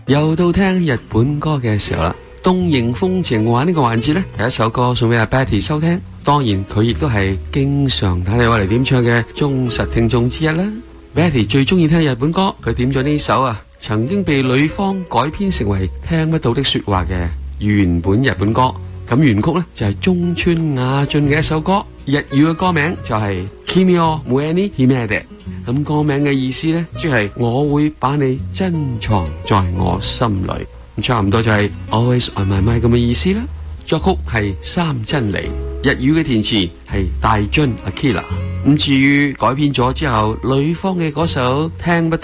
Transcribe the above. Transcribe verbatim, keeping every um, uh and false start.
又到聽日本歌嘅時候啦，東瀛風情話呢個環節呢，第一首歌送俾阿 Betty 收聽。當然佢亦都係經常睇你話嚟點唱嘅忠實聽眾之一啦。Betty 最中意聽日本歌，佢點咗呢首啊，曾經被呂方改編成為聽不到的說話嘅原本日本歌。咁原曲呢，就係中村雅俊嘅一首歌，日語嘅歌名就係 Kimi o Mue ni Himede。咁歌名嘅意思呢，即係我會把你珍藏在我心裏，咁差唔多就係 Always on my mind 咁嘅意思啦。作曲係三真理，日語嘅填詞係大津 Akira。咁至於改編咗之後，呂方嘅嗰首聽不到